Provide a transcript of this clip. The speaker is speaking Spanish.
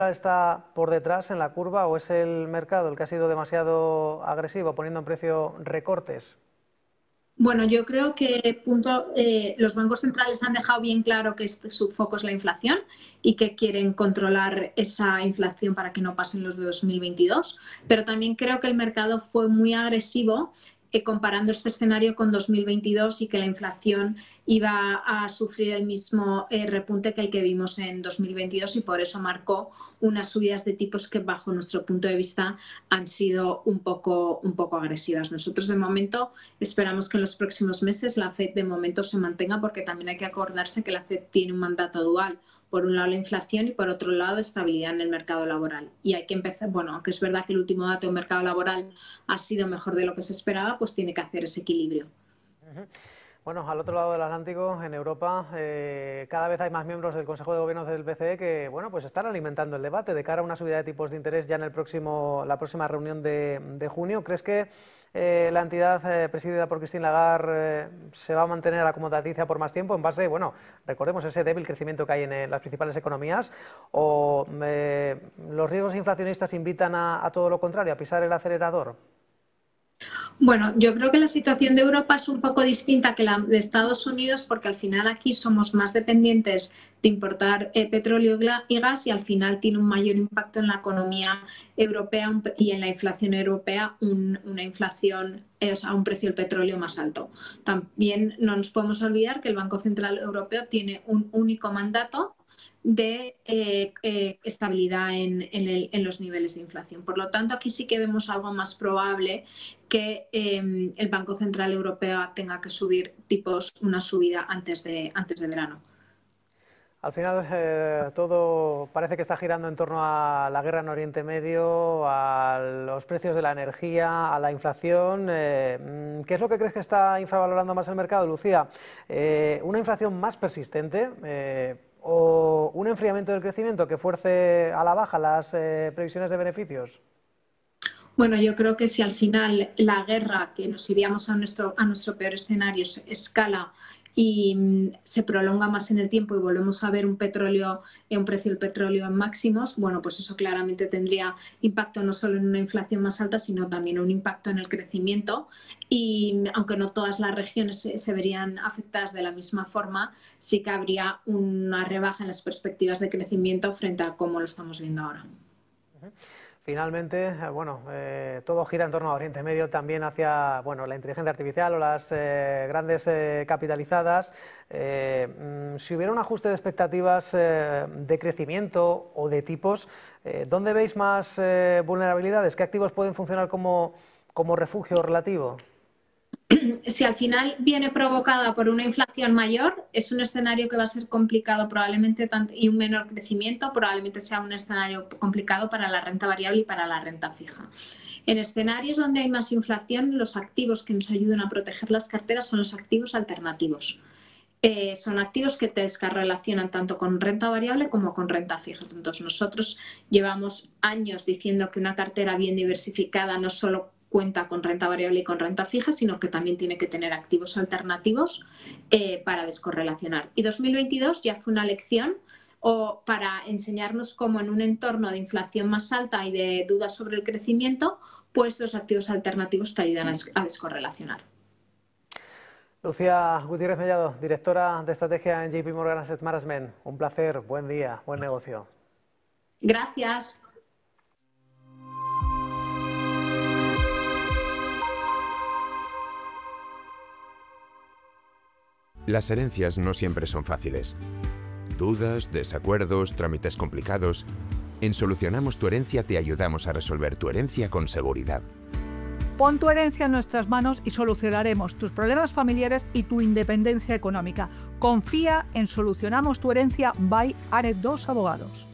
está por detrás en la curva o es el mercado el que ha sido demasiado agresivo poniendo en precio recortes? Bueno, yo creo que los bancos centrales han dejado bien claro que su foco es la inflación y que quieren controlar esa inflación para que no pasen los de 2022, pero también creo que el mercado fue muy agresivo comparando este escenario con 2022 y que la inflación iba a sufrir el mismo repunte que el que vimos en 2022 y por eso marcó unas subidas de tipos que bajo nuestro punto de vista han sido un poco agresivas. Nosotros de momento esperamos que en los próximos meses la FED de momento se mantenga, porque también hay que acordarse que la FED tiene un mandato dual. Por un lado la inflación y por otro lado estabilidad en el mercado laboral. Y hay que empezar, bueno, aunque es verdad que el último dato del mercado laboral ha sido mejor de lo que se esperaba, pues tiene que hacer ese equilibrio. Bueno, al otro lado del Atlántico, en Europa, cada vez hay más miembros del Consejo de Gobierno del BCE que, bueno, pues están alimentando el debate de cara a una subida de tipos de interés ya en la próxima reunión de junio. ¿Crees que la entidad presidida por Christine Lagarde se va a mantener acomodaticia por más tiempo en base, bueno, recordemos ese débil crecimiento que hay en las principales economías, o los riesgos inflacionistas invitan a todo lo contrario, a pisar el acelerador? Bueno, yo creo que la situación de Europa es un poco distinta que la de Estados Unidos, porque al final aquí somos más dependientes de importar petróleo y gas, y al final tiene un mayor impacto en la economía europea y en la inflación europea, una inflación, o sea, un precio del petróleo más alto. También no nos podemos olvidar que el Banco Central Europeo tiene un único mandato de estabilidad en los niveles de inflación. Por lo tanto, aquí sí que vemos algo más probable que el Banco Central Europeo tenga que subir tipos, una subida antes de verano. Al final todo parece que está girando en torno a la guerra en Oriente Medio, a los precios de la energía, a la inflación. ¿Qué es lo que crees que está infravalorando más el mercado, Lucía? ¿Una inflación más persistente o un enfriamiento del crecimiento que fuerce a la baja las previsiones de beneficios? Bueno, yo creo que si al final la guerra, que nos iríamos a nuestro peor escenario, se escala y se prolonga más en el tiempo y volvemos a ver un precio del petróleo en máximos, bueno, pues eso claramente tendría impacto no solo en una inflación más alta, sino también un impacto en el crecimiento. Y aunque no todas las regiones se verían afectadas de la misma forma, sí que habría una rebaja en las perspectivas de crecimiento frente a cómo lo estamos viendo ahora. Finalmente, bueno, todo gira en torno a Oriente Medio, también hacia, bueno, la inteligencia artificial o las grandes capitalizadas. Si hubiera un ajuste de expectativas de crecimiento o de tipos, ¿dónde veis más vulnerabilidades? ¿Qué activos pueden funcionar como refugio relativo? Si al final viene provocada por una inflación mayor, es un escenario que va a ser complicado probablemente y un menor crecimiento probablemente sea un escenario complicado para la renta variable y para la renta fija. En escenarios donde hay más inflación, los activos que nos ayudan a proteger las carteras son los activos alternativos. Son activos que te descorrelacionan tanto con renta variable como con renta fija. Entonces, nosotros llevamos años diciendo que una cartera bien diversificada no solo cuenta con renta variable y con renta fija, sino que también tiene que tener activos alternativos para descorrelacionar. Y 2022 ya fue una lección para enseñarnos cómo en un entorno de inflación más alta y de dudas sobre el crecimiento, pues los activos alternativos te ayudan a descorrelacionar. Lucía Gutiérrez Mellado, directora de estrategia en JP Morgan Asset Management. Un placer, buen día, buen negocio. Gracias. Las herencias no siempre son fáciles. Dudas, desacuerdos, trámites complicados. En Solucionamos tu Herencia te ayudamos a resolver tu herencia con seguridad. Pon tu herencia en nuestras manos y solucionaremos tus problemas familiares y tu independencia económica. Confía en Solucionamos tu Herencia by Aret 2 Abogados.